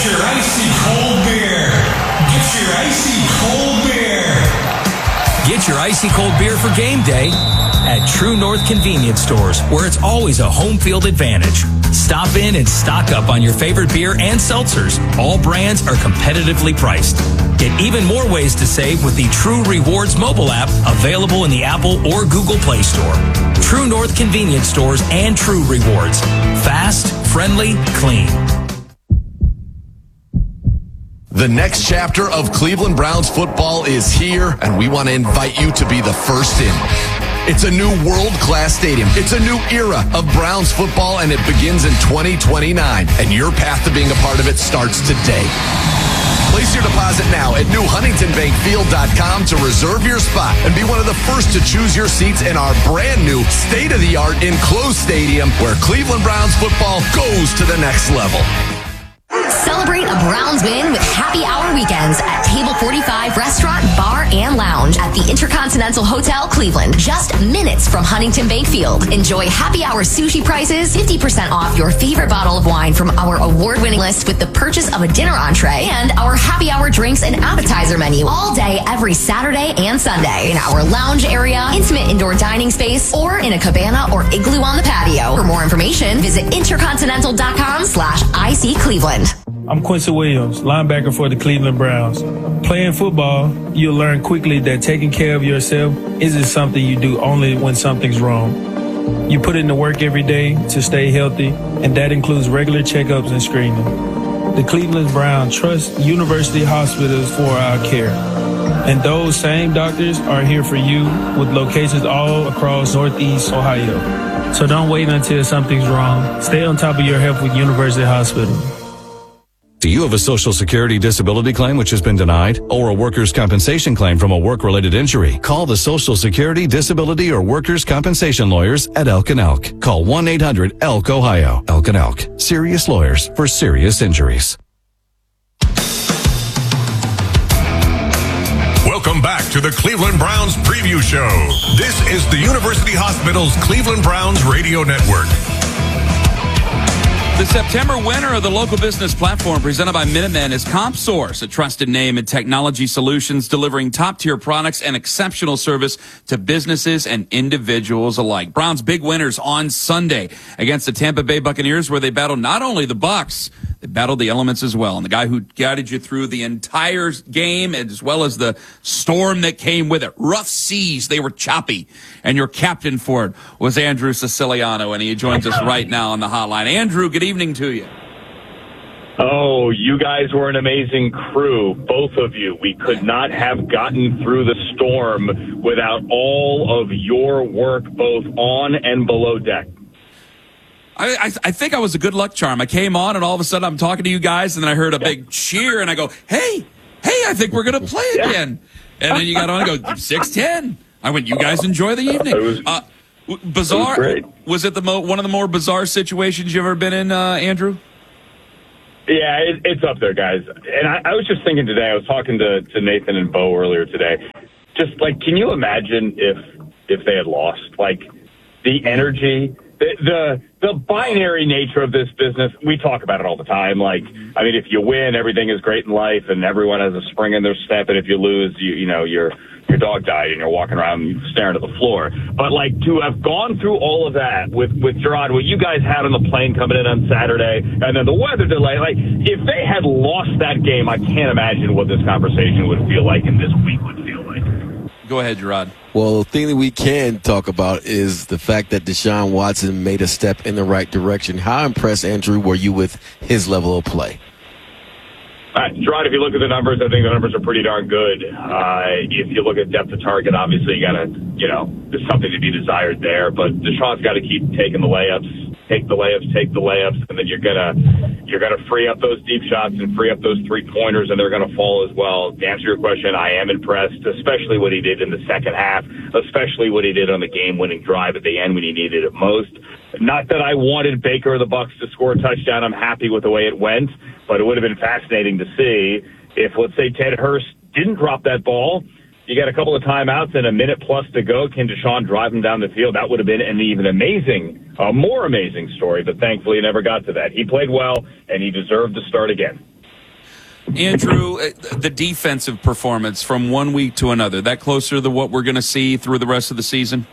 Get your icy cold beer. Get your icy cold beer. Get your icy cold beer for game day at True North Convenience Stores, where it's always a home field advantage. Stop in and stock up on your favorite beer and seltzers. All brands are competitively priced. Get even more ways to save with the True Rewards mobile app, available in the Apple or Google Play Store. True North Convenience Stores and True Rewards. Fast, friendly, clean. The next chapter of Cleveland Browns football is here, and we want to invite you to be the first in. It's a new world-class stadium. It's a new era of Browns football, and it begins in 2029. And your path to being a part of it starts today. Place your deposit now at newhuntingtonbankfield.com to reserve your spot and be one of the first to choose your seats in our brand new state-of-the-art enclosed stadium where Cleveland Browns football goes to the next level. Celebrate a Browns win with happy hour weekends at Table 45 Restaurant, Bar, and Lounge at the Intercontinental Hotel, Cleveland. Just minutes from Huntington Bank Field. Enjoy happy hour sushi prices, 50% off your favorite bottle of wine from our award-winning list with the purchase of a dinner entree, and our happy hour drinks and appetizer menu all day, every Saturday and Sunday in our lounge area, intimate indoor dining space, or in a cabana or igloo on the patio. For more information, visit intercontinental.com/ICCleveland. I'm Quincy Williams, linebacker for the Cleveland Browns. Playing football, you'll learn quickly that taking care of yourself isn't something you do only when something's wrong. You put in the work every day to stay healthy, and that includes regular checkups and screening. The Cleveland Browns trust university hospitals for our care. And those same doctors are here for you with locations all across Northeast Ohio. So don't wait until something's wrong. Stay on top of your health with University Hospital. Do you have a Social Security disability claim which has been denied, or a workers' compensation claim from a work-related injury? Call the Social Security, Disability, or Workers' Compensation Lawyers at Elk & Elk. Call 1-800-ELK-OHIO. Elk & Elk. Serious lawyers for serious injuries. Welcome back to the Cleveland Browns Preview Show. This is the University Hospital's Cleveland Browns Radio Network. The September winner of the local business platform presented by Minutemen is CompSource, a trusted name in technology solutions delivering top-tier products and exceptional service to businesses and individuals alike. Browns' big winners on Sunday against the Tampa Bay Buccaneers, where they battled not only the Bucs, they battled the elements as well. And the guy who guided you through the entire game, as well as the storm that came with it, rough seas, they were choppy. And your captain for it was Andrew Siciliano, and he joins us right now on the hotline. Andrew, good evening to you. Oh, you guys were an amazing crew, both of you. We could not have gotten through the storm without all of your work, both on and below deck. I think I was a good luck charm. I came on, and all of a sudden I'm talking to you guys, and then I heard a big cheer, and I go, hey, I think we're going to play again. And then you got on and go, 6-10. I went, you guys enjoy the evening. Bizarre. Was it one of the more bizarre situations you've ever been in, Andrew? Yeah, it's up there, guys. And I was just thinking today, I was talking to Nathan and Bo earlier today. Just like, can you imagine if they had lost? Like, the energy, the binary nature of this business, we talk about it all the time. Like, I mean, if you win, everything is great in life, and everyone has a spring in their step. And if you lose, you know, your dog died, and you're walking around staring at the floor. But like, to have gone through all of that with Gerard, what you guys had on the plane coming in on Saturday, and then the weather delay. Like, if they had lost that game, I can't imagine what this conversation would feel like, and this week would feel like. Go ahead, Gerard. Well, the thing that we can talk about is the fact that Deshaun Watson made a step in the right direction. How impressed, Andrew, were you with his level of play? Gerard, if you look at the numbers, I think the numbers are pretty darn good. If you look at depth of target, obviously you gotta, there's something to be desired there. But Deshaun's got to keep taking the layups, take the layups, and then you're gonna free up those deep shots and free up those 3-pointers, and they're gonna fall as well. To answer your question, I am impressed, especially what he did in the second half, especially what he did on the game-winning drive at the end when he needed it most. Not that I wanted Baker or the Bucs to score a touchdown. I'm happy with the way it went, but it would have been fascinating to see if, let's say, Ted Hurst didn't drop that ball. You got a couple of timeouts and a minute plus to go. Can Deshaun drive him down the field? That would have been an even more amazing story, but thankfully he never got to that. He played well, and he deserved to start again. Andrew, the defensive performance from one week to another, that closer to what we're going to see through the rest of the season?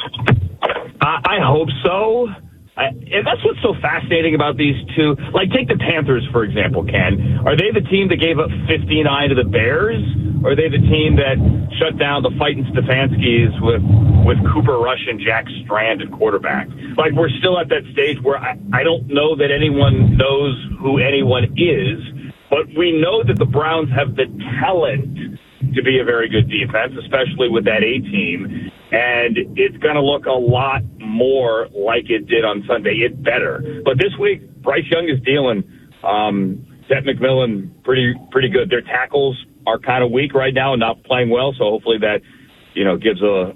I hope so. And that's what's so fascinating about these two. Like, take the Panthers, for example, Ken. Are they the team that gave up 59 to the Bears? Or are they the team that shut down the fighting Stefanskis with Cooper Rush and Jack Strand at quarterback? Like, we're still at that stage where I don't know that anyone knows who anyone is, but we know that the Browns have the talent to be a very good defense, especially with that A team. And it's going to look a lot more like it did on Sunday. It better. But this week, Bryce Young is dealing. Seth McMillan, pretty good. Their tackles are kind of weak right now and not playing well. So hopefully that, gives the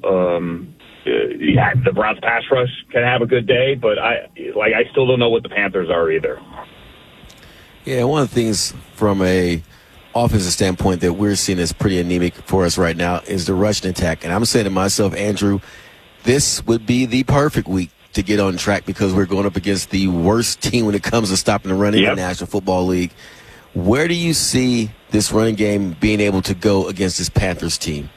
Browns pass rush can have a good day. But I still don't know what the Panthers are either. Yeah, one of the things from a offensive standpoint that we're seeing is pretty anemic for us right now is the rushing attack. And I'm saying to myself, Andrew, this would be the perfect week to get on track because we're going up against the worst team when it comes to stopping the run in the National Football League. Where do you see this running game being able to go against this Panthers team?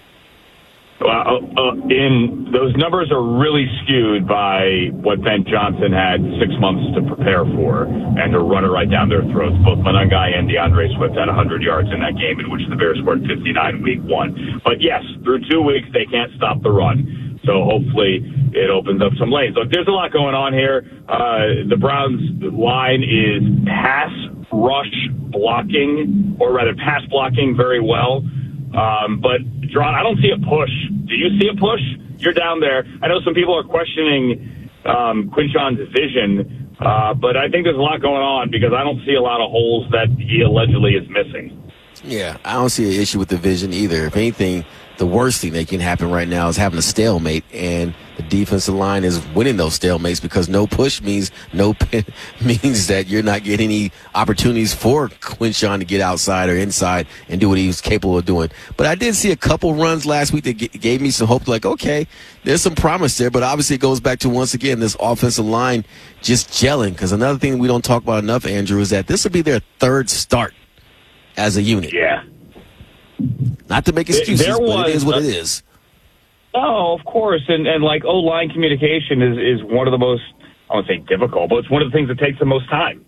Well, those numbers are really skewed by what Ben Johnson had 6 months to prepare for and to run it right down their throats. Both Monangai and DeAndre Swift had 100 yards in that game in which the Bears scored 59 week one. But yes, through 2 weeks, they can't stop the run. So hopefully it opens up some lanes. Look, there's a lot going on here. The Browns line is pass rush blocking, or rather pass blocking very well. But, Dron, I don't see a push. Do you see a push? You're down there. I know some people are questioning Quinshon's vision, but I think there's a lot going on because I don't see a lot of holes that he allegedly is missing. Yeah, I don't see an issue with the vision either. If anything, the worst thing that can happen right now is having a stalemate, and the defensive line is winning those stalemates because no push means means that you're not getting any opportunities for Quinshon to get outside or inside and do what he was capable of doing. But I did see a couple runs last week that gave me some hope, like, okay, there's some promise there, but obviously it goes back to, once again, this offensive line just gelling, because another thing we don't talk about enough, Andrew, is that this will be their third start as a unit. Yeah. Not to make excuses, but it is what it is. Oh, of course. And like O-line communication is one of the most, I won't say difficult, but it's one of the things that takes the most time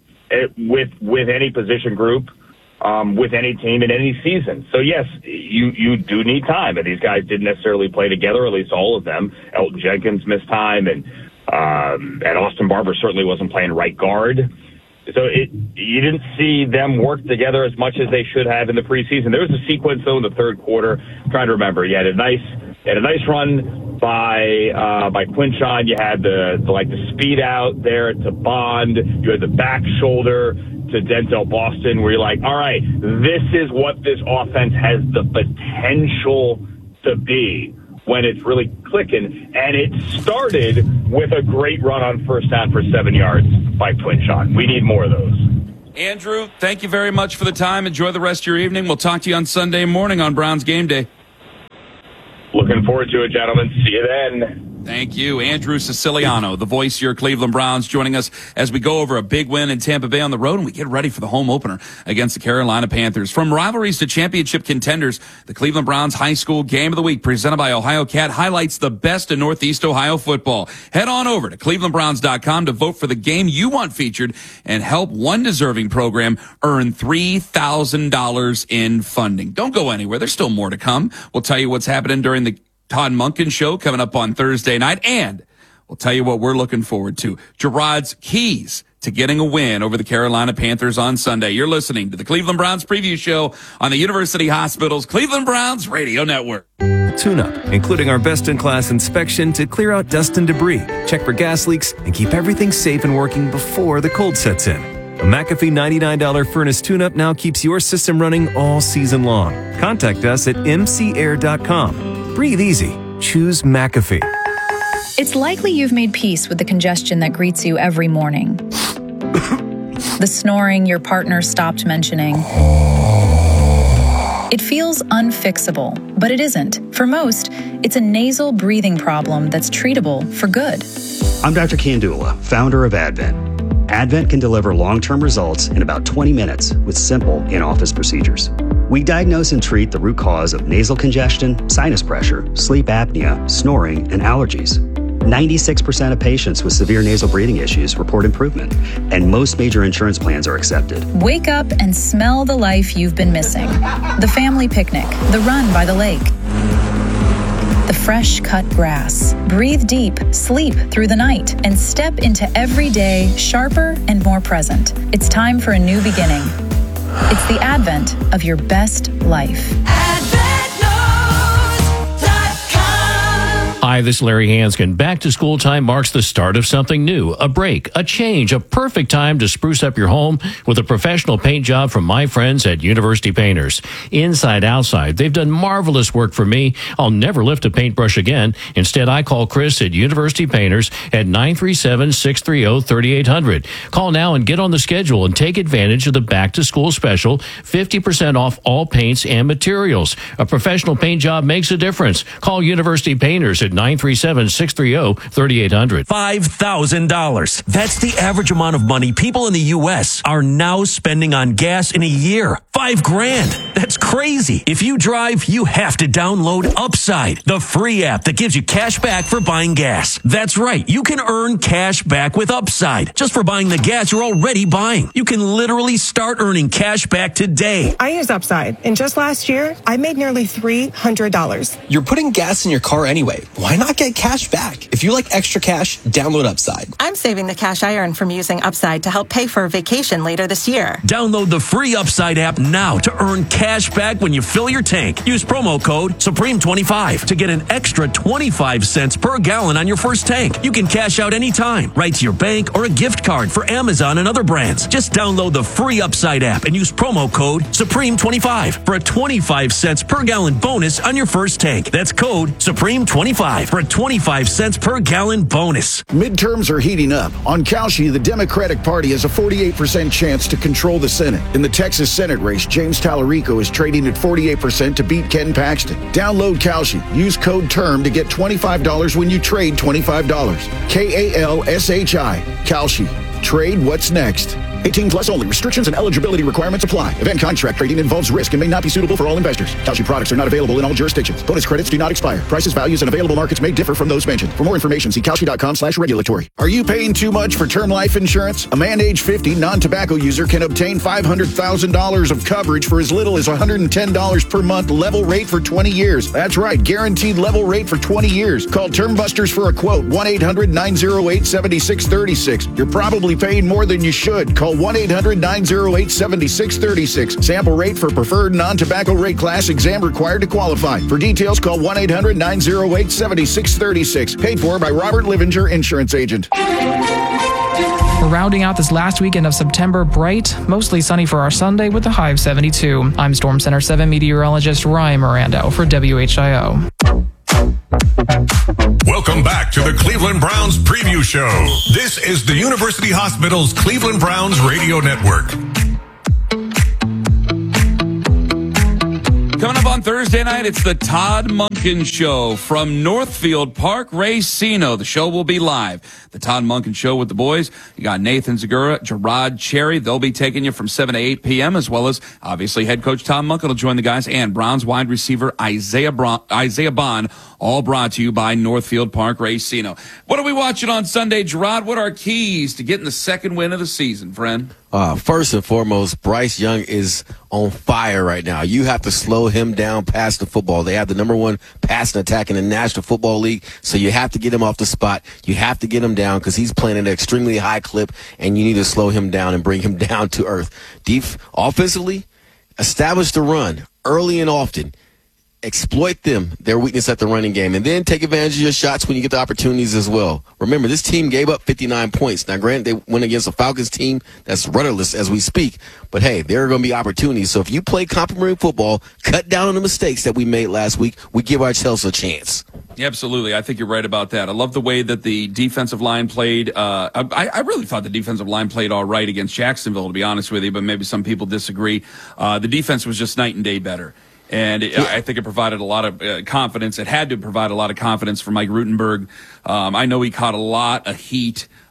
with any position group, with any team in any season. So, yes, you do need time. And these guys didn't necessarily play together, at least all of them. Elton Jenkins missed time, and Austin Barber certainly wasn't playing right guard. So you didn't see them work together as much as they should have in the preseason. There was a sequence, though, in the third quarter. I'm trying to remember. You had a nice run by Quinshon. You had the speed out there to Bond. You had the back shoulder to Denzel Boston, where you're like, all right, this is what this offense has the potential to be when it's really clicking. And it started with a great run on first down for 7 yards by Quinshon. We need more of those. Andrew, thank you very much for the time. Enjoy the rest of your evening. We'll talk to you on Sunday morning on Browns Game Day. Looking forward to it, gentlemen. See you then. Thank you. Andrew Siciliano, the voice of your Cleveland Browns, joining us as we go over a big win in Tampa Bay on the road and we get ready for the home opener against the Carolina Panthers. From rivalries to championship contenders, the Cleveland Browns High School Game of the Week presented by Ohio Cat highlights the best in Northeast Ohio football. Head on over to clevelandbrowns.com to vote for the game you want featured and help one deserving program earn $3,000 in funding. Don't go anywhere. There's still more to come. We'll tell you what's happening during the Todd Monken Show coming up on Thursday night, and we'll tell you what we're looking forward to. Gerard's keys to getting a win over the Carolina Panthers on Sunday. You're listening to the Cleveland Browns Preview Show on the University Hospital's Cleveland Browns Radio Network. Tune-up, including our best-in-class inspection to clear out dust and debris, check for gas leaks, and keep everything safe and working before the cold sets in. A McAfee $99 furnace tune-up now keeps your system running all season long. Contact us at mcair.com. Breathe easy. Choose McAfee. It's likely you've made peace with the congestion that greets you every morning. The snoring your partner stopped mentioning. It feels unfixable, but it isn't. For most, it's a nasal breathing problem that's treatable for good. I'm Dr. Kandula, founder of Advent. Advent can deliver long-term results in about 20 minutes with simple in-office procedures. We diagnose and treat the root cause of nasal congestion, sinus pressure, sleep apnea, snoring, and allergies. 96% of patients with severe nasal breathing issues report improvement, and most major insurance plans are accepted. Wake up and smell the life you've been missing. The family picnic, the run by the lake, the fresh cut grass. Breathe deep, sleep through the night, and step into every day sharper and more present. It's time for a new beginning. It's the advent of your best life. Hi, this is Larry Hanskin. Back to school time marks the start of something new, a break, a change, a perfect time to spruce up your home with a professional paint job from my friends at University Painters. Inside, outside, they've done marvelous work for me. I'll never lift a paintbrush again. Instead, I call Chris at University Painters at 937-630-3800. Call now and get on the schedule and take advantage of the back to school special, 50% off all paints and materials. A professional paint job makes a difference. Call University Painters at 937-630-3800. $5,000. That's the average amount of money people in the U.S. are now spending on gas in a year. $5,000. That's crazy. If you drive, you have to download Upside, the free app that gives you cash back for buying gas. That's right. You can earn cash back with Upside just for buying the gas you're already buying. You can literally start earning cash back today. I use Upside, and just last year, I made nearly $300. You're putting gas in your car anyway. Why not get cash back? If you like extra cash, download Upside. I'm saving the cash I earn from using Upside to help pay for a vacation later this year. Download the free Upside app now to earn cash back when you fill your tank. Use promo code Supreme25 to get an extra 25 cents per gallon on your first tank. You can cash out anytime, right to your bank or a gift card for Amazon and other brands. Just download the free Upside app and use promo code Supreme25 for a 25 cents per gallon bonus on your first tank. That's code Supreme25 for a 25 cents per gallon bonus. Midterms are heating up. On Kalshi, the Democratic Party has a 48% chance to control the Senate. In the Texas Senate race, James Tallarico is trading at 48% to beat Ken Paxton. Download Kalshi. Use code TERM to get $25 when you trade $25. KALSHI. Kalshi. Trade what's next. 18 plus only. Restrictions and eligibility requirements apply. Event contract trading involves risk and may not be suitable for all investors. Kalshi products are not available in all jurisdictions. Bonus credits do not expire. Prices, values, and available markets may differ from those mentioned. For more information, see Kalshi.com/regulatory. Are you paying too much for term life insurance? A man age 50 non-tobacco user can obtain $500,000 of coverage for as little as $110 per month, level rate for 20 years. That's right, guaranteed level rate for 20 years. Call Term Busters for a quote. 1-800-908-7636. You're probably paying more than you should. Call 1-800-908-7636. Sample rate for preferred non-tobacco rate class. Exam required to qualify. For details, call 1-800-908-7636. Paid for by Robert Livinger, Insurance Agent. We're rounding out this last weekend of September bright, mostly sunny for our Sunday with a high of 72. I'm Storm Center 7 meteorologist Ryan Mirando for WHIO. Welcome back to the Cleveland Browns Preview Show. This is the University Hospital's Cleveland Browns Radio Network. Coming up on Thursday night, it's the Todd Monken Show from Northfield Park Racino. The show will be live. The Todd Monken Show with the boys. You got Nathan Zagura, Gerard Cherry. They'll be taking you from 7 to 8 p.m., as well as, obviously, head coach Tom Monken will join the guys, and Browns wide receiver Isaiah Bond, all brought to you by Northfield Park Racino. What are we watching on Sunday, Gerard? What are our keys to getting the second win of the season, friend? First and foremost, Bryce Young is on fire right now. You have to slow him down past the football. They have the number one passing attack in the National Football League, so you have to get him off the spot. You have to get him down because he's playing at an extremely high clip, and you need to slow him down and bring him down to earth. Offensively, establish the run early and often. Exploit their weakness at the running game, and then take advantage of your shots when you get the opportunities as well. Remember, this team gave up 59 points. Now, granted, they went against a Falcons team that's rudderless as we speak, but hey, there are going to be opportunities. So if you play complimentary football, cut down on the mistakes that we made last week, we give ourselves a chance. Absolutely. I think you're right about that. I love the way that the defensive line played. I really thought the defensive line played all right against Jacksonville, to be honest with you, but maybe some people disagree. The defense was just night and day better. And I think it provided a lot of confidence. It had to provide a lot of confidence for Mike Rutenberg. I know he caught a lot of heat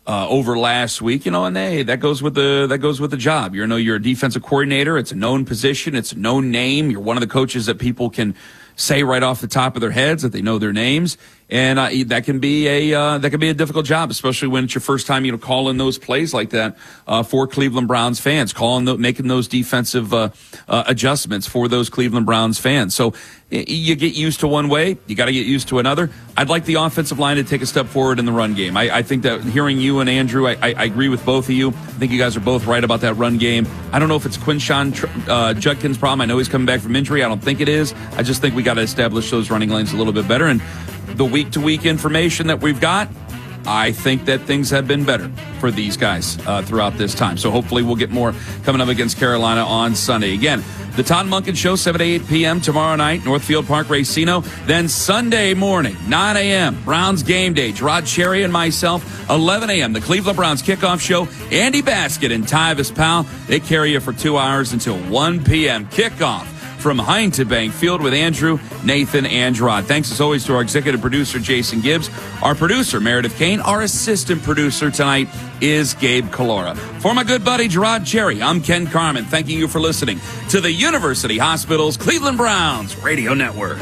over last week, and that goes with the job. You're a defensive coordinator. It's a known position. It's a known name. You're one of the coaches that people can say right off the top of their heads that they know their names. And that can be a difficult job, especially when it's your first time, calling those plays like that for Cleveland Browns fans, making those defensive adjustments for those Cleveland Browns fans. So you get used to one way, you got to get used to another. I'd like the offensive line to take a step forward in the run game. I think that hearing you and Andrew, I agree with both of you. I think you guys are both right about that run game. I don't know if it's Quinshawn Judkins' problem. I know he's coming back from injury. I don't think it is. I just think we got to establish those running lanes a little bit better. And the week-to-week information that we've got, I think that things have been better for these guys throughout this time. So hopefully we'll get more coming up against Carolina on Sunday. Again, the Todd Monken Show, 7 to 8 p.m. tomorrow night, Northfield Park, Racino. Then Sunday morning, 9 a.m., Browns Game Day. Gerard Cherry and myself, 11 a.m., the Cleveland Browns Kickoff Show. Andy Baskett and Tyvis Powell, they carry you for 2 hours until 1 p.m. Kickoff from Huntington Bank Field with Andrew, Nathan, and Gerard. Thanks as always to our executive producer, Jason Gibbs, our producer, Meredith Kane. Our assistant producer tonight is Gabe Calora. For my good buddy, Gerard Cherry, I'm Ken Carmen, thanking you for listening to the University Hospital's Cleveland Browns Radio Network.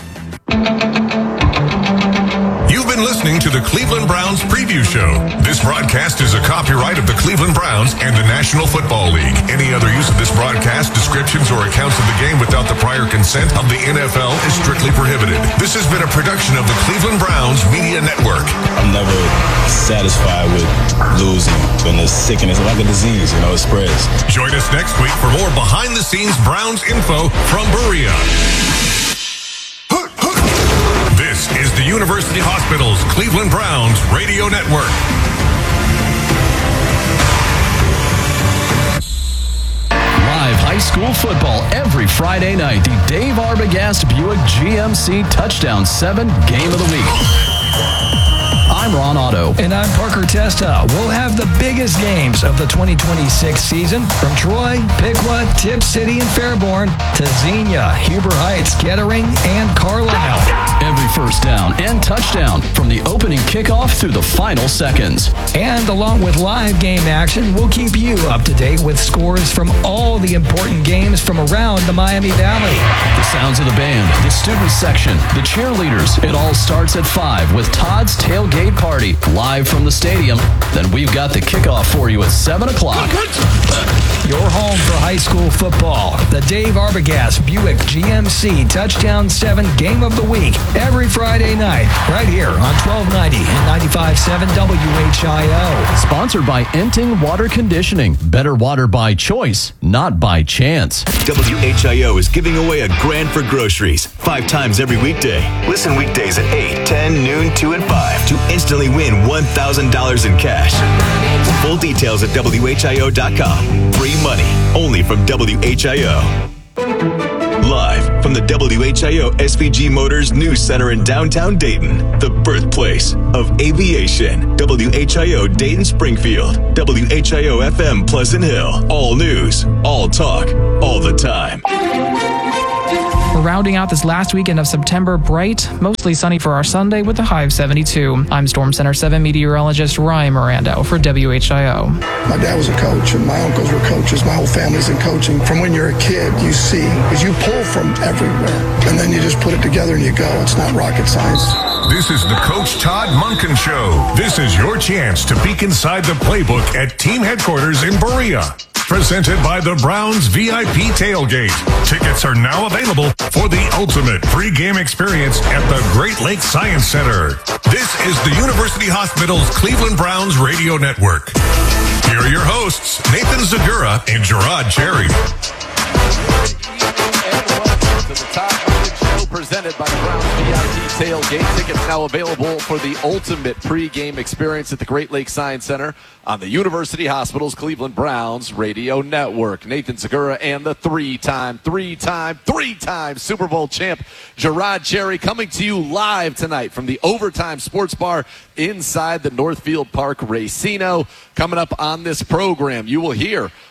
You've been listening to the Cleveland Browns Preview Show. This broadcast is a copyright of the Cleveland Browns and the National Football League. Any other use of this broadcast, descriptions, or accounts of the game without the prior consent of the NFL is strictly prohibited. This has been a production of the Cleveland Browns Media Network. I'm never satisfied with losing. When the sickness, like a disease, it spreads. Join us next week for more behind-the-scenes Browns info from Berea. This is the University Hospital's Cleveland Browns Radio Network. Live high school football every Friday night. The Dave Arbogast Buick GMC Touchdown 7 Game of the Week. I'm Ron Otto. And I'm Parker Testa. We'll have the biggest games of the 2026 season from Troy, Piqua, Tip City, and Fairborn to Xenia, Huber Heights, Kettering, and Carlisle. Every first down and touchdown from the opening kickoff through the final seconds. And along with live game action, we'll keep you up to date with scores from all the important games from around the Miami Valley. The sounds of the band, the student section, the cheerleaders. It all starts at 5 with Todd's Tailgate Party live from the stadium. Then we've got the kickoff for you at 7 o'clock. Your home for high school football. The Dave Arbogast Buick GMC Touchdown 7 Game of the Week. Every Friday night, right here on 1290 and 95.7 WHIO. Sponsored by Enting Water Conditioning. Better water by choice, not by chance. WHIO is giving away a grand for groceries 5 times every weekday. Listen weekdays at 8, 10, noon, 2, and 5 to instantly win $1,000 in cash. Full details at WHIO.com. Free money, only from WHIO. Live from the WHIO SVG Motors News Center in downtown Dayton, the birthplace of aviation. WHIO Dayton Springfield, WHIO FM Pleasant Hill. All news, all talk, all the time. We're rounding out this last weekend of September bright, mostly sunny for our Sunday with a high of 72. I'm Storm Center 7 meteorologist Ryan Miranda for WHIO. My dad was a coach and my uncles were coaches. My whole family's in coaching. From when you're a kid, you see, because you pull from everywhere and then you just put it together and you go. It's not rocket science. This is the Coach Todd Monken Show. This is your chance to peek inside the playbook at team headquarters in Berea. Presented by the Browns VIP Tailgate. Tickets are now available for the ultimate pre-game experience at the Great Lakes Science Center. This is the University Hospital's Cleveland Browns Radio Network. Here are your hosts, Nathan Zagura and Gerard Cherry. To the Todd Monken Show presented by the Browns VIP Tailgate. Tickets now available for the ultimate pre-game experience at the Great Lakes Science Center on the University Hospital's Cleveland Browns Radio Network. Nathan Zagura and the three-time Super Bowl champ Gerard Cherry coming to you live tonight from the Overtime Sports Bar inside the Northfield Park Racino. Coming up on this program, you will hear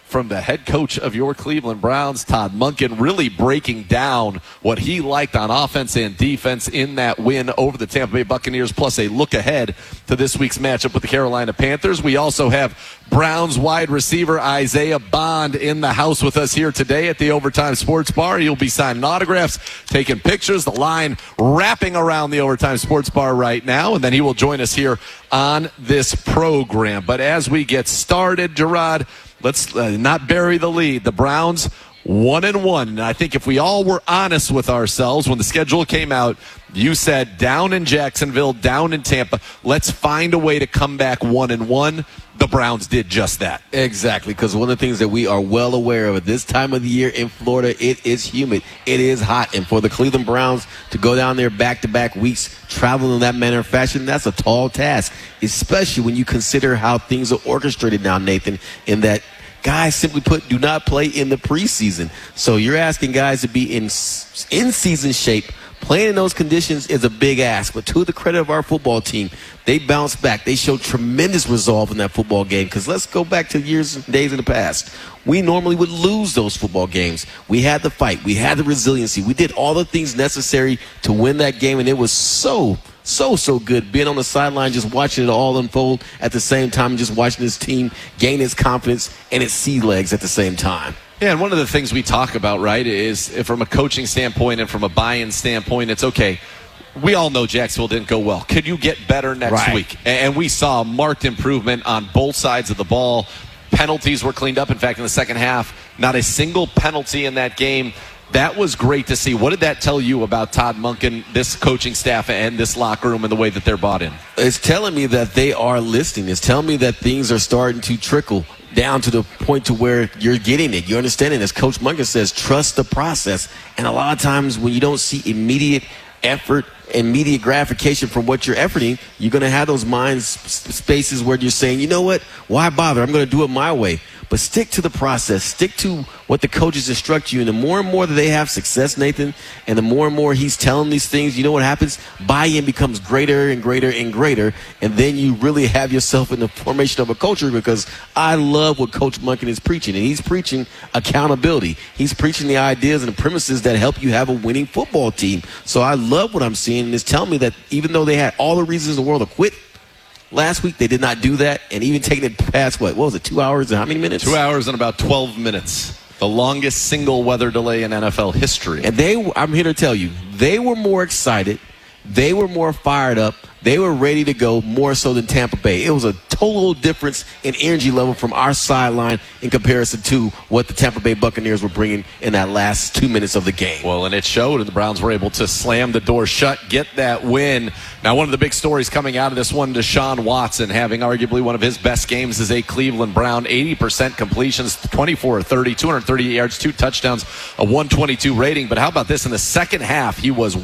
from the head coach of your Cleveland Browns, Todd Monken, really breaking down what he liked on offense and defense in that win over the Tampa Bay Buccaneers, plus a look ahead to this week's matchup with the Carolina Panthers. We also have Browns wide receiver Isaiah Bond in the house with us here today at the Overtime Sports Bar. He'll be signing autographs, taking pictures, the line wrapping around the Overtime Sports Bar right now, and then he will join us here on this program. But as we get started, Gerard, let's not bury the lead. The Browns 1-1. And I think if we all were honest with ourselves when the schedule came out, you said down in Jacksonville, down in Tampa, let's find a way to come back 1-1. The Browns did just that. Exactly, because one of the things that we are well aware of at this time of the year in Florida, it is humid, it is hot, and for the Cleveland Browns to go down there back-to-back weeks, traveling in that manner of fashion, that's a tall task, especially when you consider how things are orchestrated now, Nathan, in that guys, simply put, do not play in the preseason. So you're asking guys to be in season shape. Playing in those conditions is a big ask, but to the credit of our football team, they bounced back. They showed tremendous resolve in that football game, because let's go back to years and days in the past. We normally would lose those football games. We had the fight. We had the resiliency. We did all the things necessary to win that game, and it was so good being on the sideline, just watching it all unfold at the same time, just watching this team gain its confidence and its sea legs at the same time. Yeah, and one of the things we talk about, right, is from a coaching standpoint and from a buy-in standpoint, it's okay. We all know Jacksonville didn't go well. Could you get better next week? And we saw marked improvement on both sides of the ball. Penalties were cleaned up. In fact, in the second half, not a single penalty in that game. That was great to see. What did that tell you about Todd Monken, this coaching staff, and this locker room and the way that they're bought in? It's telling me that they are listening. It's telling me that things are starting to trickle down to the point to where you're getting it. You're understanding, as Coach Monken says, trust the process. And a lot of times when you don't see immediate effort, immediate gratification from what you're efforting, you're going to have those mind spaces where you're saying, you know what, why bother? I'm going to do it my way. But stick to the process. Stick to what the coaches instruct you. And the more and more that they have success, Nathan, and the more and more he's telling these things, you know what happens? Buy-in becomes greater and greater and greater. And then you really have yourself in the formation of a culture, because I love what Coach Monken is preaching. And he's preaching accountability. He's preaching the ideas and the premises that help you have a winning football team. So I love what I'm seeing. And it's telling me that even though they had all the reasons in the world to quit last week, they did not do that, and even taking it past, what was it, 2 hours and how many minutes? 2 hours and about 12 minutes. The longest single weather delay in NFL history. And I'm here to tell you, they were more excited. They were more fired up. They were ready to go more so than Tampa Bay. It was a total difference in energy level from our sideline in comparison to what the Tampa Bay Buccaneers were bringing in that last 2 minutes of the game. Well, and it showed, and the Browns were able to slam the door shut, get that win. Now, one of the big stories coming out of this one, Deshaun Watson having arguably one of his best games as a Cleveland Brown. 80% completions, 24-30, 238 yards, 2 touchdowns, a 122 rating. But how about this? In the second half, he was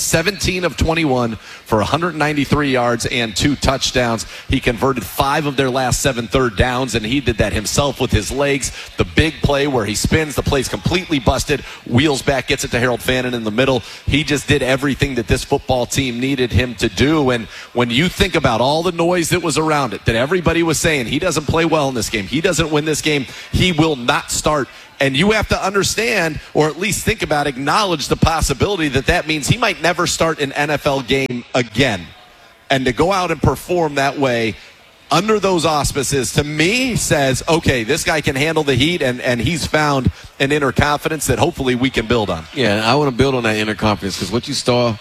17 of 21 for 193 yards and 2 touchdowns. He converted 5 of their last 7 third downs, and he did that himself with his legs. The big play where he spins, the play's completely busted, wheels back, gets it to Harold Fannin in the middle. He just did everything that this football team needed him to do. And when you think about all the noise that was around it, that everybody was saying, he doesn't play well in this game, he doesn't win this game, he will not start. And you have to understand, or at least think about, acknowledge the possibility that that means he might never start an NFL game again. And to go out and perform that way under those auspices, to me, says, okay, this guy can handle the heat, and he's found an inner confidence that hopefully we can build on. Yeah, I want to build on that inner confidence, because what you saw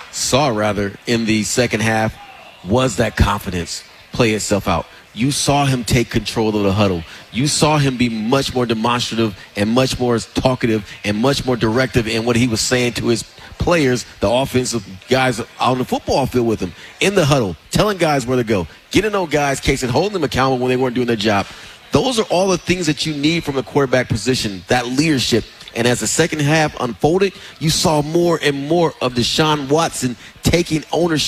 in the second half was that confidence play itself out. You saw him take control of the huddle. You saw him be much more demonstrative and much more talkative and much more directive in what he was saying to his players, the offensive guys on the football field with him, in the huddle, telling guys where to go, getting those guys' case and holding them accountable when they weren't doing their job. Those are all the things that you need from a quarterback position, that leadership. And as the second half unfolded, you saw more and more of Deshaun Watson taking ownership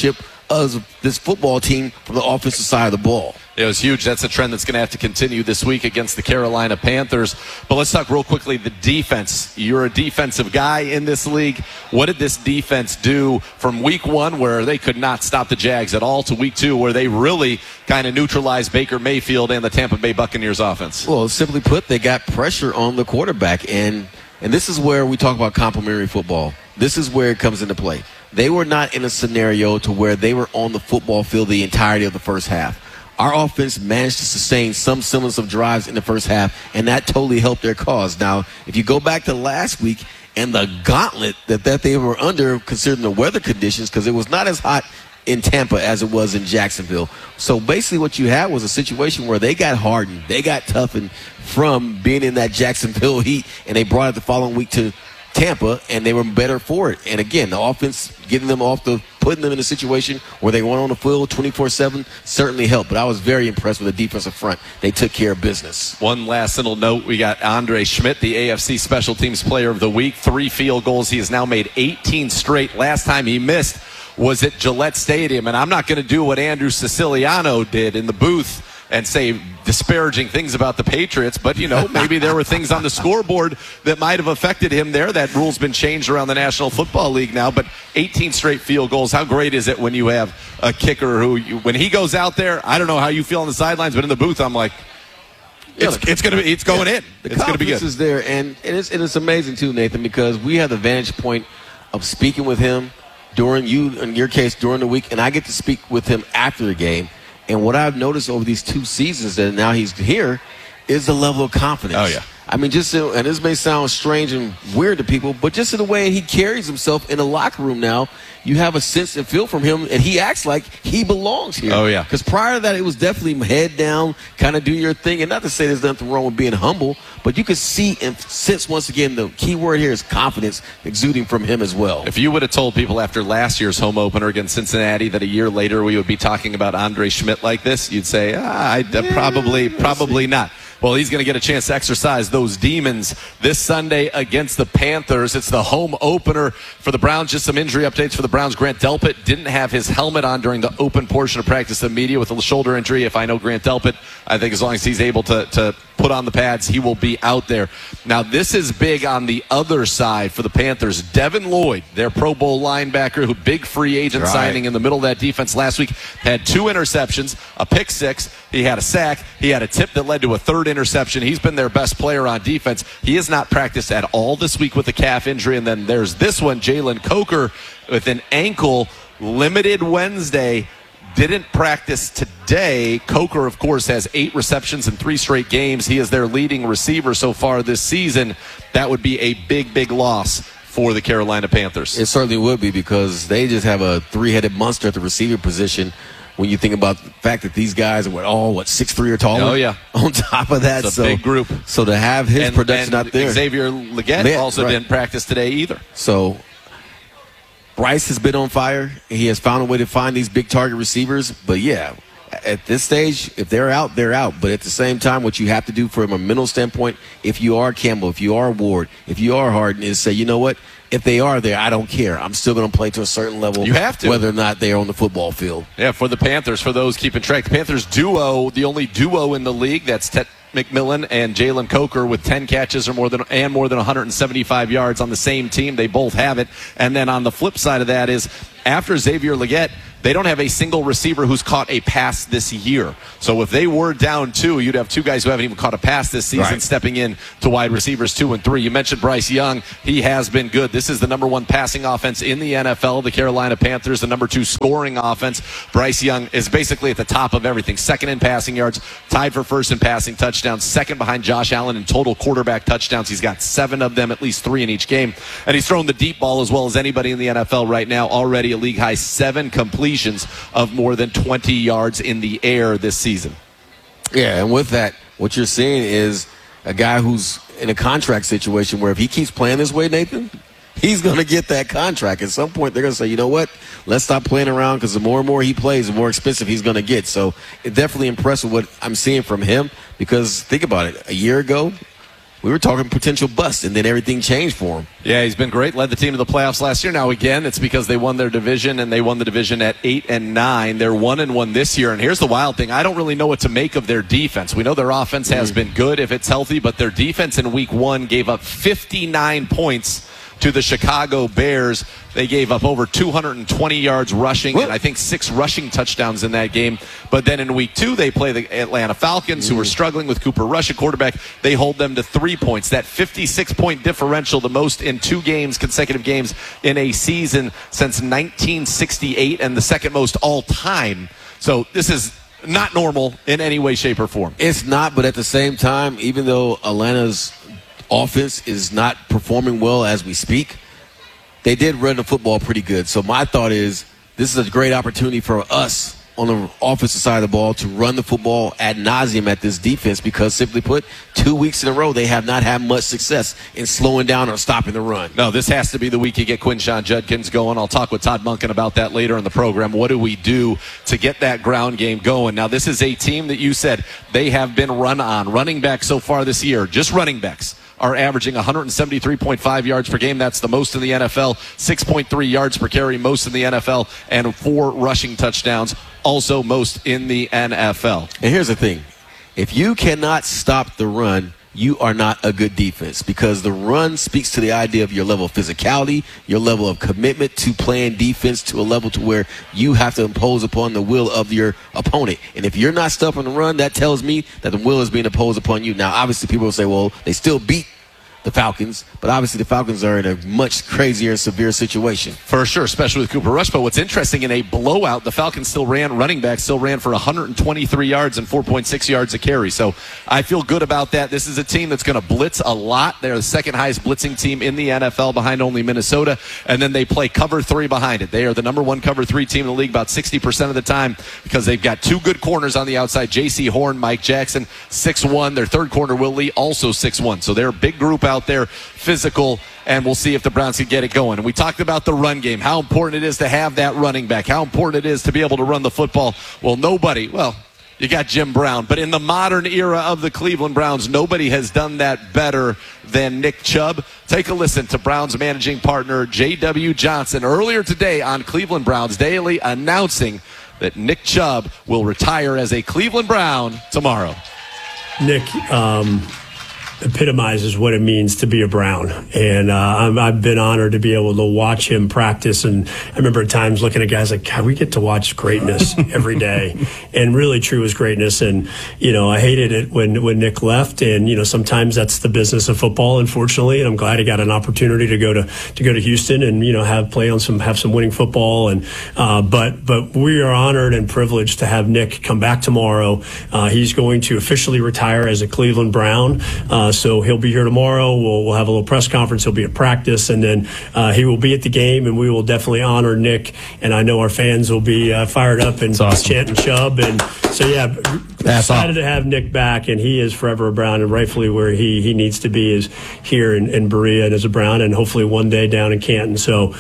this football team from the offensive side of the ball. It was huge. That's a trend that's going to have to continue this week against the Carolina Panthers. But let's talk real quickly the defense. You're a defensive guy in this league. What did this defense do from week 1, where they could not stop the Jags at all, to week 2, where they really kind of neutralized Baker Mayfield and the Tampa Bay Buccaneers offense? Well, simply put, they got pressure on the quarterback. And this is where we talk about complementary football. This is where it comes into play. They were not in a scenario to where they were on the football field the entirety of the first half. Our offense managed to sustain some semblance of drives in the first half, and that totally helped their cause. Now, if you go back to last week and the gauntlet that they were under, considering the weather conditions, because it was not as hot in Tampa as it was in Jacksonville. So basically what you had was a situation where they got hardened. They got toughened from being in that Jacksonville heat, and they brought it the following week to Tampa, and they were better for it. And again, the offense getting them putting them in a situation where they went on the field 24/7 certainly helped. But I was very impressed with the defensive front. They took care of business. One last little note. We got Andre Schmidt, the AFC Special Teams Player of the Week. 3 field goals. He has now made 18 straight. Last time he missed was at Gillette Stadium. And I'm not going to do what Andrew Siciliano did in the booth and say disparaging things about the Patriots, but, maybe there were things on the scoreboard that might have affected him there. That rule's been changed around the National Football League now, but 18 straight field goals. How great is it when you have a kicker who, when he goes out there, I don't know how you feel on the sidelines, but in the booth, I'm like, it's going in. It's going to be good. Is there, and it's amazing too, Nathan, because we have the vantage point of speaking with him in your case, during the week, and I get to speak with him after the game. And what I've noticed over these 2 seasons that now he's here is the level of confidence. Oh, yeah. I mean, and this may sound strange and weird to people, but just in the way he carries himself in the locker room now, you have a sense and feel from him, and he acts like he belongs here. Oh, yeah. Because prior to that, it was definitely head down, kind of do your thing. And not to say there's nothing wrong with being humble, but you can see and sense, once again, the key word here is confidence exuding from him as well. If you would have told people after last year's home opener against Cincinnati that a year later we would be talking about Andre Schmidt like this, you'd say, probably not. Well, he's going to get a chance to exercise those demons this Sunday against the Panthers. It's the home opener for the Browns. Just some injury updates for the Browns. Grant Delpit didn't have his helmet on during the open portion of practice of media with a shoulder injury. If I know Grant Delpit, I think as long as he's able to put on the pads, he will be out there. Now, this is big on the other side for the Panthers. Devin Lloyd, their Pro Bowl linebacker, who big free agent signing in the middle of that defense last week, had 2 interceptions, a pick 6. He had a sack. He had a tip that led to a 3rd interception. He's been their best player on defense. He has not practiced at all this week with a calf injury. And then there's this one, Jalen Coker, with an ankle, limited Wednesday. Didn't practice today. Coker, of course, has 8 receptions in 3 straight games. He is their leading receiver so far this season. That would be a big, big loss for the Carolina Panthers. It certainly would be, because they just have a 3-headed monster at the receiver position. When you think about the fact that these guys are 6'3" or taller. Oh, yeah. On top of that, it's a big group. So to have his production out there. Xavier Legette also didn't practice today either. So Bryce has been on fire. He has found a way to find these big target receivers. But yeah, at this stage, if they're out, they're out. But at the same time, what you have to do from a mental standpoint, if you are Campbell, if you are Ward, if you are Harden, is say, you know what? If they are there, I don't care. I'm still going to play to a certain level. You have to. Whether or not they are on the football field. Yeah, for the Panthers, for those keeping track, the Panthers duo, the only duo in the league, that's Ted McMillan and Jalen Coker with 10 catches or more than 175 yards on the same team. They both have it. And then on the flip side of that is, after Xavier Legette, they don't have a single receiver who's caught a pass this year. So if they were down 2, you'd have 2 guys who haven't even caught a pass this season stepping in to wide receivers 2 and 3. You mentioned Bryce Young. He has been good. This is the number 1 passing offense in the NFL. The Carolina Panthers, the number 2 scoring offense. Bryce Young is basically at the top of everything. 2nd in passing yards, tied for 1st in passing touchdowns, 2nd behind Josh Allen in total quarterback touchdowns. He's got 7 of them, at least 3 in each game. And he's thrown the deep ball as well as anybody in the NFL right now. Already a league high 7 completions of more than 20 yards in the air this season. Yeah, and with that, what you're seeing is a guy who's in a contract situation where if he keeps playing this way, Nathan, he's going to get that contract. At some point, they're going to say, you know what, let's stop playing around, because the more and more he plays, the more expensive he's going to get. So it definitely impressed with what I'm seeing from him, because think about it. A year ago, we were talking potential bust, and then everything changed for him. Yeah, he's been great. Led the team to the playoffs last year. Now, again, it's because they won their division, and they won the division at 8-9. They're 1-1 this year. And here's the wild thing. I don't really know what to make of their defense. We know their offense has been good if it's healthy, but their defense in week 1 gave up 59 points to the Chicago Bears. They gave up over 220 yards rushing and I think 6 rushing touchdowns in that game. But then in week 2, they play the Atlanta Falcons, who are struggling with Cooper Rush at quarterback. They hold them to 3 points. That 56-point differential, the most in 2 consecutive games in a season since 1968, and the second most all time. So this is not normal in any way, shape, or form. It's not, but at the same time, even though Atlanta's offense is not performing well as we speak, they did run the football pretty good. So my thought is this is a great opportunity for us on the offensive side of the ball to run the football ad nauseum at this defense, because simply put, 2 weeks in a row they have not had much success in slowing down or stopping the run. No, this has to be the week you get Quinshon Judkins going. I'll talk with Todd Monken about that later in the program. What do we do to get that ground game going? Now, this is a team that you said they have been run on. Running backs so far this year, just running backs, are averaging 173.5 yards per game. That's the most in the NFL. 6.3 yards per carry, most in the NFL. And 4 rushing touchdowns, also most in the NFL. And here's the thing. If you cannot stop the run, you are not a good defense, because the run speaks to the idea of your level of physicality, your level of commitment to playing defense to a level to where you have to impose upon the will of your opponent. And if you're not stopping the run, that tells me that the will is being imposed upon you. Now, obviously, people will say, well, they still beat the Falcons, but obviously the Falcons are in a much crazier and severe situation. For sure, especially with Cooper Rush. But what's interesting, in a blowout, the Falcons running back still ran for 123 yards and 4.6 yards a carry. So I feel good about that. This is a team that's going to blitz a lot. They're the second highest blitzing team in the NFL, behind only Minnesota. And then they play cover 3 behind it. They are the number 1 cover 3 team in the league about 60% of the time, because they've got 2 good corners on the outside. J.C. Horn, Mike Jackson, 6'1". Their third corner, Will Lee, also 6'1". So they're a big group out there, physical, and we'll see if the Browns can get it going. And we talked about the run game, how important it is to have that running back, how important it is to be able to run the football. Well, you got Jim Brown, but in the modern era of the Cleveland Browns, nobody has done that better than Nick Chubb. Take a listen to Browns managing partner J.W. Johnson earlier today on Cleveland Browns Daily, announcing that Nick Chubb will retire as a Cleveland Brown tomorrow. Nick epitomizes what it means to be a Brown. And I've been honored to be able to watch him practice. And I remember at times looking at guys like, God, we get to watch greatness every day. And really true is greatness. And, I hated it when Nick left. And, sometimes that's the business of football, unfortunately. And I'm glad he got an opportunity to go to Houston and, have some winning football. And, but we are honored and privileged to have Nick come back tomorrow. He's going to officially retire as a Cleveland Brown. So he'll be here tomorrow. We'll have a little press conference. He'll be at practice, and then he will be at the game, and we will definitely honor Nick. And I know our fans will be fired up and chanting Chubb. And so, excited to have Nick back, and he is forever a Brown, and rightfully where he needs to be is here in Berea and as a Brown, and hopefully one day down in Canton. So,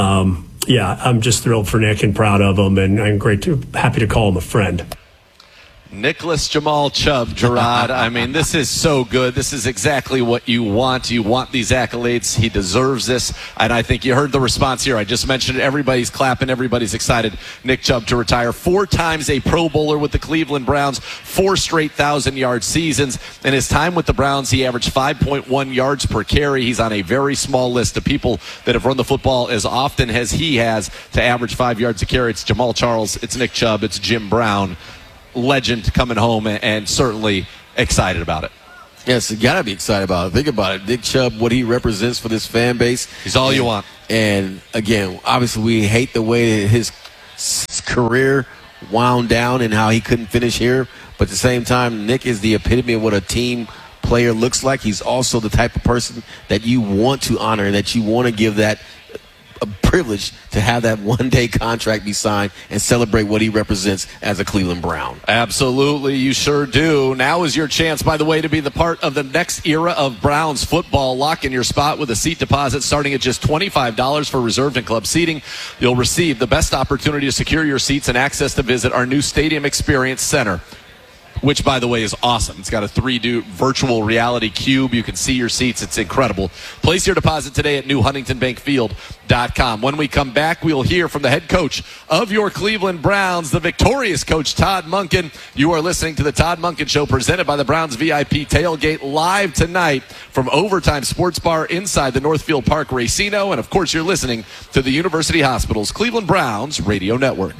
I'm just thrilled for Nick and proud of him, and I'm happy to call him a friend. Nicholas Jamal Chubb, Gerard. I mean, this is so good. This is exactly what you want. You want these accolades. He deserves this. And I think you heard the response here. I just mentioned it. Everybody's clapping. Everybody's excited. Nick Chubb to retire. 4 times a Pro Bowler with the Cleveland Browns. 4 straight 1,000-yard seasons. In his time with the Browns, he averaged 5.1 yards per carry. He's on a very small list of people that have run the football as often as he has to average 5 yards a carry. It's Jamal Charles. It's Nick Chubb. It's Jim Brown. Legend coming home, and certainly excited about it. Yes, you got to be excited about it. Think about it. Nick Chubb, what he represents for this fan base. He's all you want. And, again, obviously we hate the way that his career wound down and how he couldn't finish here. But at the same time, Nick is the epitome of what a team player looks like. He's also the type of person that you want to honor and that you want to give that a privilege to have that one-day contract be signed and celebrate what he represents as a Cleveland Brown. Absolutely, you sure do. Now is your chance, by the way, to be the part of the next era of Browns football. Lock in your spot with a seat deposit starting at just $25 for reserved and club seating. You'll receive the best opportunity to secure your seats and access to visit our new Stadium Experience Center. which, by the way, is awesome. It's got a 3D virtual reality cube. You can see your seats. It's incredible. Place your deposit today at newhuntingtonbankfield.com. When we come back, we'll hear from the head coach of your Cleveland Browns, the victorious coach, Todd Monken. You are listening to the Todd Monken Show, presented by the Browns VIP Tailgate, live tonight from Overtime Sports Bar inside the Northfield Park Racino. And, of course, you're listening to the University Hospital's Cleveland Browns Radio Network.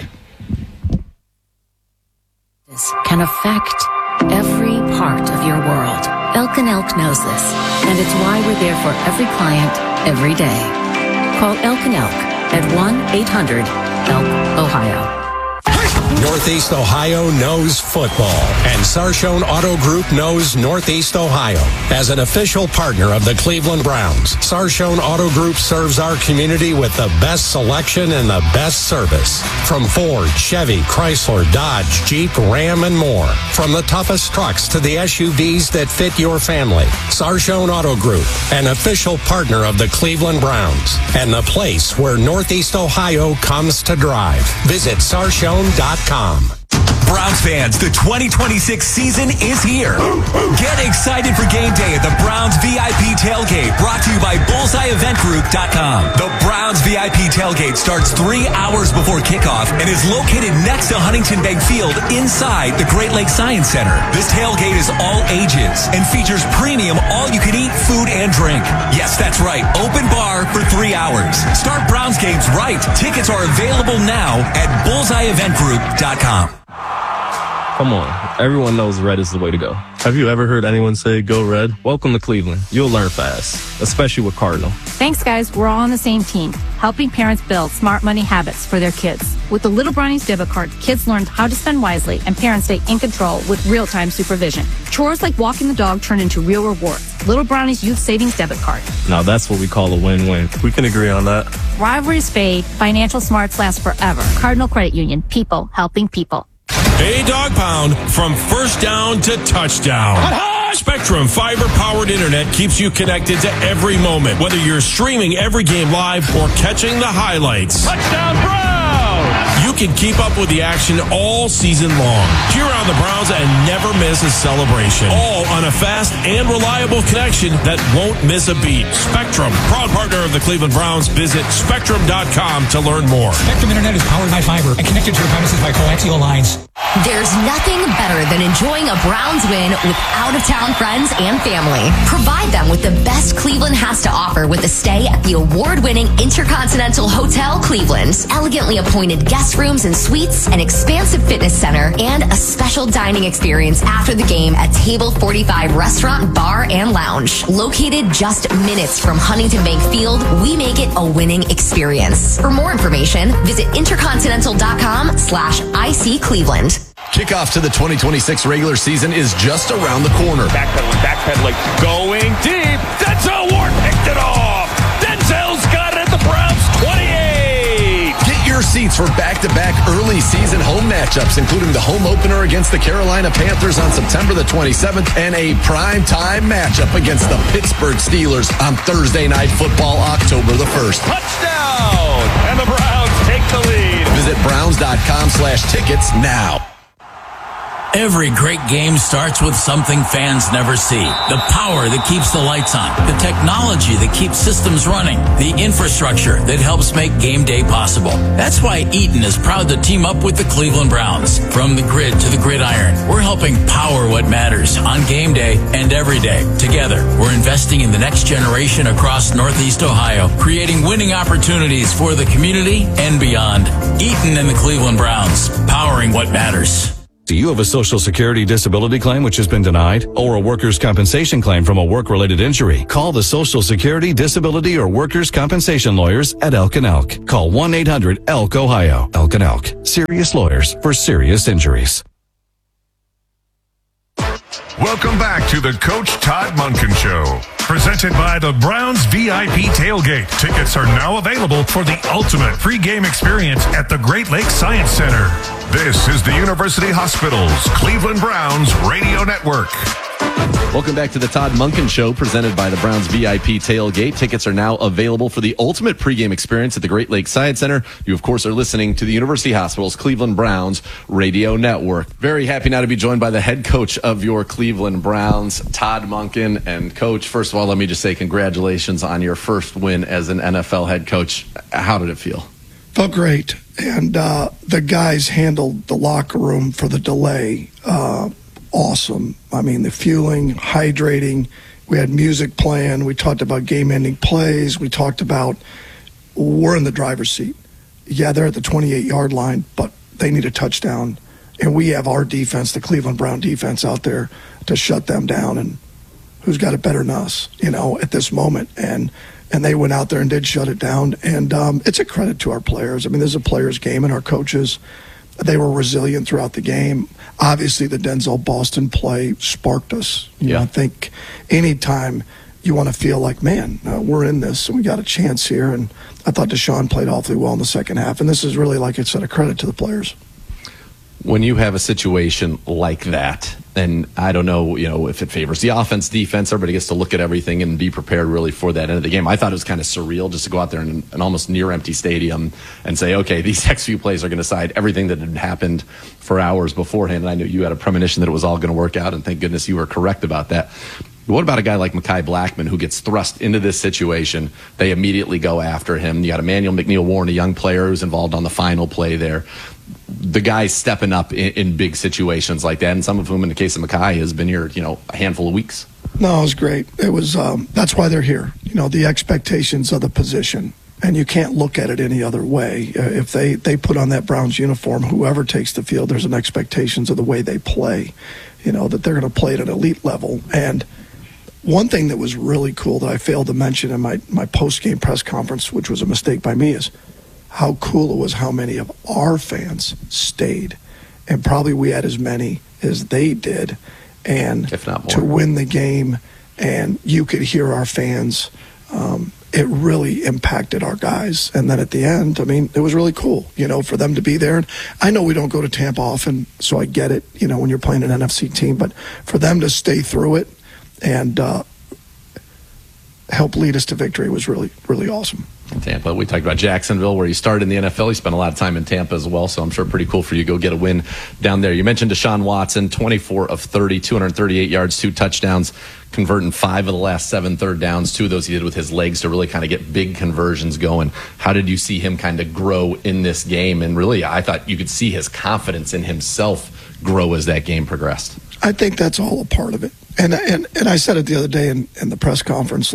This can affect every part of your world. Elk & Elk knows this, and it's why we're there for every client, every day. Call Elk & Elk at 1-800-ELK-OHIO. Northeast Ohio knows football, and Sarshone Auto Group knows Northeast Ohio. As an official partner of the Cleveland Browns, Sarshone Auto Group serves our community with the best selection and the best service. From Ford, Chevy, Chrysler, Dodge, Jeep, Ram, and more. From the toughest trucks to the SUVs that fit your family. Sarshone Auto Group, an official partner of the Cleveland Browns, and the place where Northeast Ohio comes to drive. Visit Sarshone.com. Browns fans, the 2026 season is here. Get excited for game day at the Browns VIP Tailgate, brought to you by BullseyeEventGroup.com. The Browns VIP Tailgate starts 3 hours before kickoff and is located next to Huntington Bank Field inside the Great Lakes Science Center. This tailgate is all ages and features premium all-you-can-eat food and drink. Yes, that's right, open bar for 3 hours. Start Browns games right. Tickets are available now at BullseyeEventGroup.com. Come on, everyone knows red is the way to go. Have you ever heard anyone say go red? Welcome to Cleveland. You'll learn fast, especially with Cardinal. Thanks, guys. We're all on the same team, helping parents build smart money habits for their kids. With the Little Brownies debit card, kids learn how to spend wisely, and parents stay in control with real-time supervision. Chores like walking the dog turn into real rewards. Little Brownies Youth Savings Debit Card. Now that's what we call a win-win. We can agree on that. Rivalries fade. Financial smarts last forever. Cardinal Credit Union. People helping people. Hey, Dog Pound, from first down to touchdown. Spectrum fiber-powered internet keeps you connected to every moment, whether you're streaming every game live or catching the highlights. Touchdown Browns! You can keep up with the action all season long. Cheer on the Browns and never miss a celebration. All on a fast and reliable connection that won't miss a beat. Spectrum, proud partner of the Cleveland Browns. Visit Spectrum.com to learn more. Spectrum Internet is powered by fiber and connected to your premises by coaxial lines. There's nothing better than enjoying a Browns win with out-of-town friends and family. Provide them with the best Cleveland has to offer with a stay at the award-winning Intercontinental Hotel Cleveland. Elegantly appointed guest rooms and suites, an expansive fitness center, and a special dining experience after the game at Table 45 Restaurant, Bar, and Lounge. Located just minutes from Huntington Bank Field, we make it a winning experience. For more information, visit intercontinental.com/IC Cleveland. Kickoff to the 2026 regular season is just around the corner. Backpedaling, going deep. Denzel Ward picked it off. Denzel's got it at the Browns 28. Get your seats for back-to-back early season home matchups, including the home opener against the Carolina Panthers on September the 27th and a prime-time matchup against the Pittsburgh Steelers on Thursday Night Football, October the 1st. Touchdown! And the Browns take the lead. Visit Browns.com/tickets now. Every great game starts with something fans never see. The power that keeps the lights on, the technology that keeps systems running, the infrastructure that helps make game day possible. That's why Eaton is proud to team up with the Cleveland Browns. From the grid to the gridiron, we're helping power what matters on game day and every day. Together, we're investing in the next generation across Northeast Ohio, creating winning opportunities for the community and beyond. Eaton and the Cleveland Browns, powering what matters. Do you have a Social Security disability claim which has been denied, or a workers' compensation claim from a work-related injury? Call the Social Security, Disability, or Workers' Compensation Lawyers at Elk & Elk. Call 1-800-ELK-OHIO. Elk & Elk. Serious lawyers for serious injuries. Welcome back to the Coach Todd Monken Show. Presented by the Browns VIP Tailgate. Tickets are now available for the ultimate pregame experience at the Great Lakes Science Center. This is the University Hospital's Cleveland Browns Radio Network. Welcome back to the Todd Monken Show, presented by the Browns VIP Tailgate. Tickets are now available for the ultimate pregame experience at the Great Lakes Science Center. You, of course, are listening to the University Hospital's Cleveland Browns radio network. Very happy now to be joined by the head coach of your Cleveland Browns, Todd Monken. And, Coach, first of all, let me just say congratulations on your first win as an NFL head coach. How did it feel? Felt great. And the guys handled the locker room for the delay awesome. I mean, the fueling, hydrating, we had music playing, we talked about game-ending plays, we talked about we're in the driver's seat. Yeah, they're at the 28-yard line, but they need a touchdown. And we have our defense, the Cleveland Brown defense out there to shut them down. And who's got it better than us, at this moment? And they went out there and did shut it down. And it's a credit to our players. I mean, this is a players' game, and our coaches, they were resilient throughout the game. Obviously, the Denzel Boston play sparked us. I think anytime you want to feel like, man, we're in this and we got a chance here. And I thought Deshaun played awfully well in the second half. And this is really, like I said, a credit to the players. When you have a situation like that, and I don't know, if it favors the offense, defense, everybody gets to look at everything and be prepared really for that end of the game. I thought it was kind of surreal just to go out there in an almost near empty stadium and say, okay, these next few plays are going to decide everything that had happened for hours beforehand. And I knew you had a premonition that it was all going to work out, and thank goodness you were correct about that. What about a guy like Mekhi Blackmon who gets thrust into this situation? They immediately go after him. You got Emmanuel McNeil-Warren, a young player who's involved on the final play there. The guys stepping up in big situations like that, and some of whom, in the case of Mekhi, has been here, a handful of weeks. No, it was great. It was that's why they're here. The expectations of the position, and you can't look at it any other way. If they put on that Browns uniform, whoever takes the field, there's an expectations of the way they play. That they're going to play at an elite level. And one thing that was really cool that I failed to mention in my post-game press conference, which was a mistake by me, is how cool it was how many of our fans stayed. And probably we had as many as they did. And if not more, to win the game, and you could hear our fans, it really impacted our guys. And then at the end, it was really cool, for them to be there. And I know we don't go to Tampa often, so I get it, when you're playing an NFC team. But for them to stay through it and help lead us to victory was really, really awesome. Tampa. We talked about Jacksonville, where you started in the NFL. You spent a lot of time in Tampa as well, so I'm sure pretty cool for you to go get a win down there. You mentioned Deshaun Watson, 24 of 30, 238 yards, 2 touchdowns, converting 5 of the last 7 third downs. 2 of those he did with his legs to really kind of get big conversions going. How did you see him kind of grow in this game? And really, I thought you could see his confidence in himself grow as that game progressed. I think that's all a part of it. And I said it the other day in the press conference,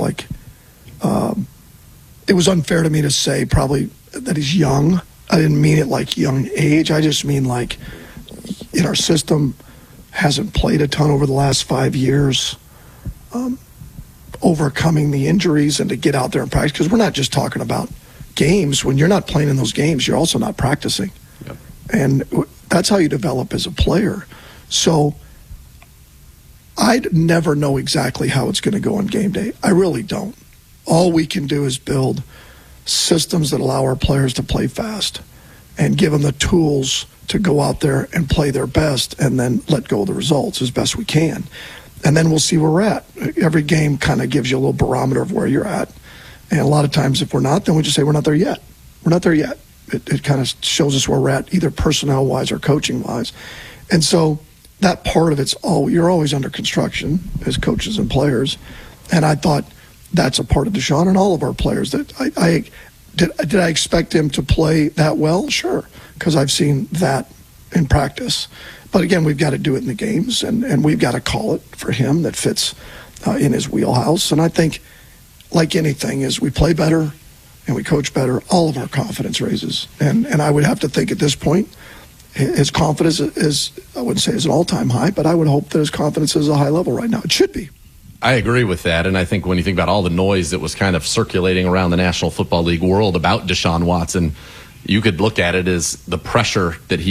it was unfair to me to say probably that he's young. I didn't mean it like young age. I just mean like in our system, hasn't played a ton over the last 5 years, overcoming the injuries and to get out there and practice. Because we're not just talking about games. When you're not playing in those games, you're also not practicing. Yep. And that's how you develop as a player. So I'd never know exactly how it's going to go on game day. I really don't. All we can do is build systems that allow our players to play fast and give them the tools to go out there and play their best and then let go of the results as best we can. And then we'll see where we're at. Every game kind of gives you a little barometer of where you're at. And a lot of times if we're not, then we just say we're not there yet. We're not there yet. It kind of shows us where we're at, either personnel-wise or coaching-wise. And so that part of it's you're always under construction as coaches and players. And I thought that's a part of Deshaun and all of our players. That did I expect him to play that well? Sure, because I've seen that in practice. But again, we've got to do it in the games, and we've got to call it for him that fits in his wheelhouse. And I think, like anything, as we play better and we coach better, all of our confidence raises. And I would have to think at this point, his confidence is, I wouldn't say is an all-time high, but I would hope that his confidence is a high level right now. It should be. I agree with that, and I think when you think about all the noise that was kind of circulating around the National Football League world about Deshaun Watson, you could look at it as the pressure that he